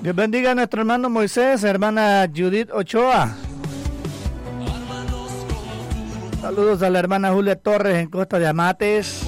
Dios bendiga a nuestro hermano Moisés, hermana Judith Ochoa. Saludos a la hermana Julia Torres en Costa de Amates.